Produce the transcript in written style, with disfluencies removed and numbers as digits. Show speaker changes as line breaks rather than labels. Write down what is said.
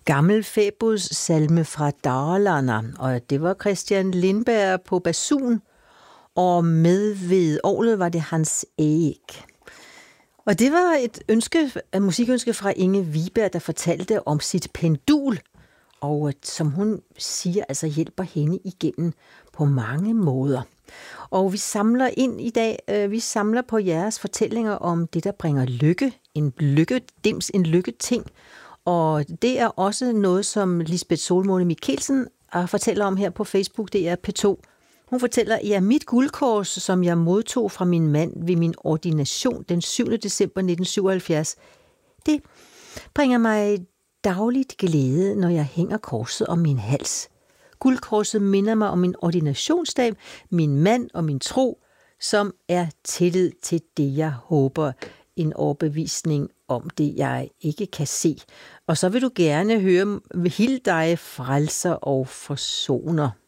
gammel fæbodssalme fra Dalarna, og det var Christian Lindberg på basun, og med ved orglet var det Hans Eek. Og det var et musikønske fra Inge Wiberg, der fortalte om sit pendul, og som hun siger, altså hjælper hende igennem på mange måder. Og vi samler ind i dag, vi samler på jeres fortællinger om det, der bringer lykke, en lykkedims, en lykketing. Og det er også noget, som Lisbeth Solmåne Mikkelsen fortæller om her på Facebook, det er P2. Hun fortæller, ja, mit guldkors, som jeg modtog fra min mand ved min ordination den 7. december 1977, det bringer mig dagligt glæde, når jeg hænger korset om min hals. Guldkorset minder mig om min ordinationsdag, min mand og min tro, som er tillid til det, jeg håber, en overbevisning om det, jeg ikke kan se. Og så vil du gerne høre, hild dig, frelser og forsoner.